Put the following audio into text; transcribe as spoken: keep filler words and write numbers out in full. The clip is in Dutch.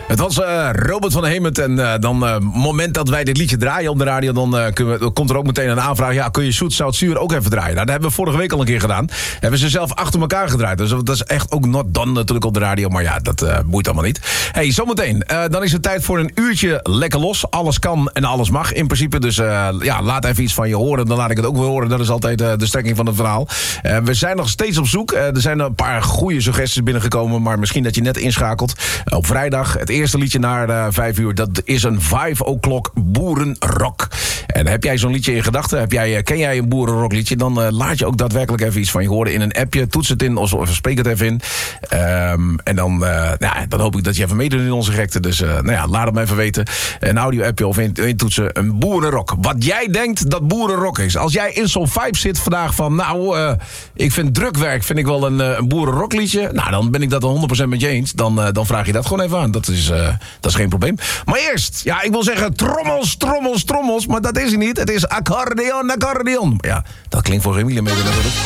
Het was uh, Robert van Hemert en uh, dan uh, moment dat wij dit liedje draaien op de radio, dan, uh, kunnen we, dan komt er ook meteen een aanvraag. Ja, kun je Zoet Zout Zuur ook even draaien? Nou, dat hebben we vorige week al een keer gedaan. Hebben ze zelf achter elkaar gedraaid. Dus dat is echt ook not done natuurlijk op de radio. Maar ja, dat uh, boeit allemaal niet. Hey, zometeen. Uh, dan is het tijd voor een uurtje lekker los. Alles kan en alles mag in principe. Dus uh, ja, laat even iets van je horen. Dan laat ik het ook weer horen. Dat is altijd uh, de strekking van het verhaal. Uh, we zijn nog steeds op zoek. Uh, er zijn een paar goede suggesties binnengekomen. Maar misschien dat je net inschakelt. Uh, op vrijdag het eerste liedje naar uh, vijf uur. Dat is een vijf o'clock boerenrock. En heb jij zo'n liedje in gedachten? Heb jij, uh, ken jij een boerenrock liedje? Dan uh, laat je ook daadwerkelijk even iets van je horen in een appje. Toets het in of, of spreek het even in. Um, en dan, uh, nou, dan hoop ik dat je even meedoet in onze gekte. Dus uh, nou ja, laat het me even weten. Een audio-appje of in, in toetsen een boerenrock. Wat jij denkt dat boerenrock is. Als jij in zo'n vibe zit vandaag van... nou, uh, ik vind drukwerk vind ik wel een, uh, een boerenrockliedje. Nou, dan ben ik dat honderd procent met je eens. Dan, uh, dan vraag je dat gewoon even aan. Dat is, uh, dat is geen probleem. Maar eerst, ja, ik wil zeggen trommels, trommels, trommels. Maar dat is het niet. Het is accordeon, accordeon. Ja, dat klinkt voor Emilie mee natuurlijk.